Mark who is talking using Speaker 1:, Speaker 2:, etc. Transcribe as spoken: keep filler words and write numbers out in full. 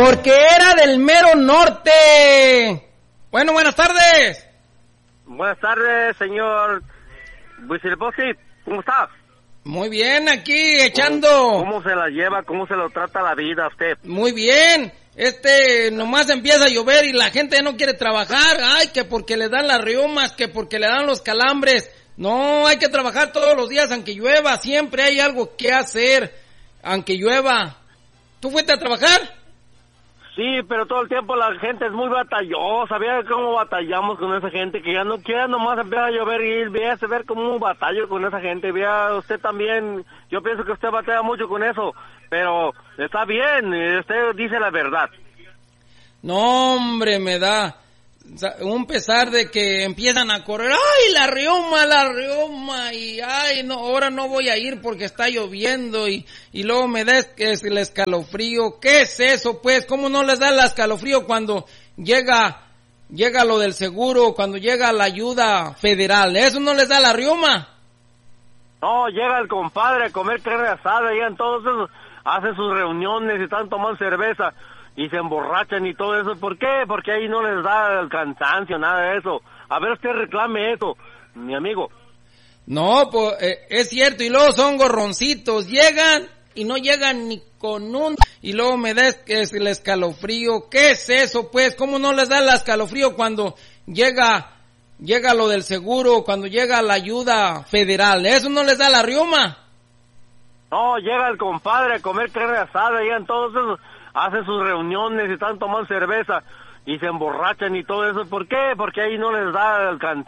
Speaker 1: porque era del mero norte. Bueno, buenas tardes.
Speaker 2: Buenas tardes, señor Huitzilopochtli. ¿Cómo estás?
Speaker 1: Muy bien, aquí echando.
Speaker 2: ¿Cómo, ¿Cómo se la lleva? ¿Cómo se lo trata la vida a usted?
Speaker 1: Muy bien. Este, nomás empieza a llover y la gente ya no quiere trabajar. Ay, que porque le dan las reumas, que porque le dan los calambres. No, hay que trabajar todos los días, aunque llueva. Siempre hay algo que hacer, aunque llueva. ¿Tú fuiste a trabajar?
Speaker 2: Sí, pero todo el tiempo la gente es muy batallosa. ¿Sabía cómo batallamos con esa gente? Que ya no quiera, nomás empieza a llover y vea a ver cómo batallo con esa gente. Vea usted también, yo pienso que usted batalla mucho con eso, pero está bien, usted dice la verdad.
Speaker 1: No, hombre, me da un pesar de que empiezan a correr. ¡Ay, la rioma, la rioma! Y ¡ay, no, ahora no voy a ir porque está lloviendo! Y, y luego me da es, es el escalofrío. ¿Qué es eso, pues? ¿Cómo no les da el escalofrío cuando llega, llega lo del seguro, cuando llega la ayuda federal? ¿Eso no les da la rioma?
Speaker 2: No, llega el compadre a comer carne asada, llegan todos esos, hacen sus reuniones y están tomando cerveza y se emborrachan y todo eso. ¿Por qué? Porque ahí no les da el cansancio, nada de eso. A ver, usted reclame eso, mi amigo.
Speaker 1: No, pues eh, es cierto, y luego son gorroncitos, llegan y no llegan ni con un... Y luego me da es, es el escalofrío. ¿Qué es eso, pues? ¿Cómo no les da el escalofrío cuando llega, llega lo del seguro, cuando llega la ayuda federal? ¿Eso no les da la riuma?
Speaker 2: No, llega el compadre a comer carne asada, llegan todos esos, hacen sus reuniones y están tomando cerveza y se emborrachan y todo eso. ¿Por qué? Porque ahí no les da el cansancio.